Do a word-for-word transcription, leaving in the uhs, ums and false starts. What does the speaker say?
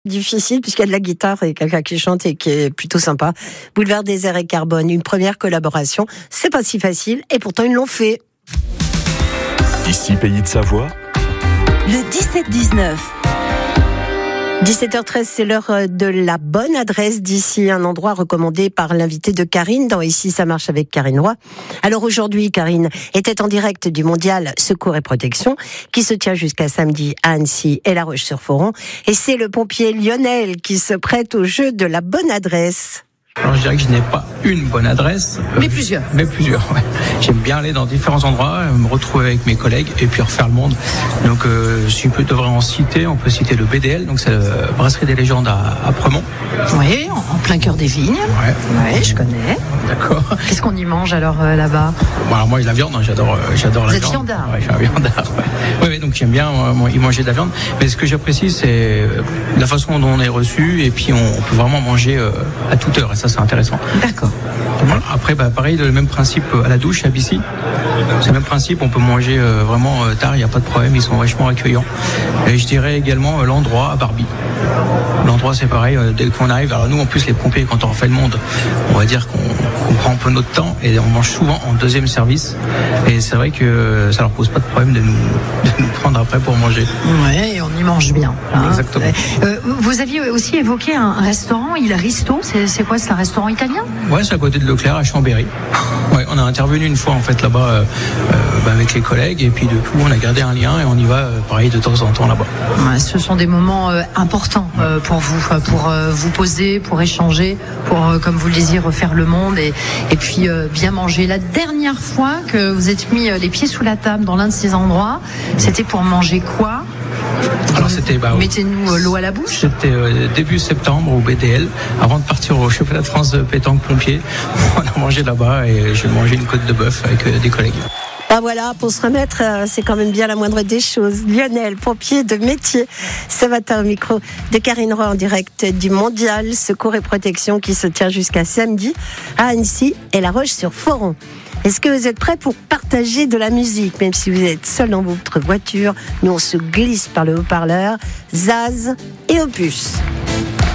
Difficile puisqu'il y a de la guitare et quelqu'un qui chante et qui est plutôt sympa. Boulevard Désert et Carbone, une première collaboration. C'est pas si facile et pourtant ils l'ont fait. Ici Pays de Savoie. Le dix-sept dix-neuf. dix-sept heures treize, c'est l'heure de la bonne adresse d'ici, un endroit recommandé par l'invité de Karine dans Ici ça marche avec Karine Roy. Alors aujourd'hui, Karine était en direct du mondial Secours et Protection qui se tient jusqu'à samedi à Annecy et La Roche-sur-Foron. Et c'est le pompier Lionel qui se prête au jeu de la bonne adresse. Alors je dirais que je n'ai pas une bonne adresse. Mais plusieurs. Mais plusieurs, ouais. J'aime bien aller dans différents endroits, me retrouver avec mes collègues et puis refaire le monde. Donc euh, si on devrait en citer, on peut citer le B D L, donc c'est la Brasserie des Légendes à, à Premont. Oui, en plein cœur des vignes. Ouais. Ouais, je connais. D'accord. Qu'est-ce qu'on y mange alors euh, là-bas? Bon, alors moi la viande, hein, j'adore, euh, j'adore la Vous êtes viande. viandard? Ouais, je suis un viandard. Ouais. Ouais, ouais, donc j'aime bien euh, y manger de la viande. Mais ce que j'apprécie, c'est la façon dont on est reçu et puis on, on peut vraiment manger euh, à toute heure et ça c'est intéressant. D'accord. Voilà. Après, bah, pareil, le même principe à la douche, à Bissy. C'est le même principe, on peut manger euh, vraiment euh, tard, il n'y a pas de problème, ils sont vachement accueillants. Et je dirais également euh, l'endroit à Barbie. L'endroit, c'est pareil, euh, dès qu'on arrive, alors nous, en plus, les pompiers, quand on refait le monde, on va dire qu'on, qu'on prend un peu notre temps et on mange souvent en deuxième service. Et c'est vrai que euh, ça leur pose pas de problème de nous, de nous prendre après pour manger. Ouais, et on y mange bien. Hein. Exactement. Euh, vous aviez aussi évoqué un restaurant, Il Risto, c'est, c'est quoi, c'est un restaurant italien? Ouais, c'est à côté de Leclerc, à Chambéry. Ouais, on a intervenu une fois en fait là-bas euh, euh, bah, avec les collègues et puis du coup on a gardé un lien et on y va euh, pareil de temps en temps là-bas. Ouais, ce sont des moments euh, importants euh, pour vous, pour euh, vous poser, pour échanger, pour euh, comme vous le disiez refaire le monde et, et puis euh, bien manger. La dernière fois que vous êtes mis euh, les pieds sous la table dans l'un de ces endroits, c'était pour manger quoi? Alors c'était bah, mettez-nous euh, l'eau à la bouche. C'était euh, début septembre au B D L, avant de partir au championnat de France de pétanque pompier. On a mangé là-bas et j'ai mangé une côte de bœuf avec euh, des collègues. Ah voilà, pour se remettre, euh, c'est quand même bien la moindre des choses. Lionel, pompier de métier, ce matin au micro de Karine Roy en direct du mondial Secours et Protection qui se tient jusqu'à samedi à Annecy et La Roche-sur-Foron. Est-ce que vous êtes prêts pour partager de la musique, même si vous êtes seul dans votre voiture? Nous, on se glisse par le haut-parleur. Zaz et Opus.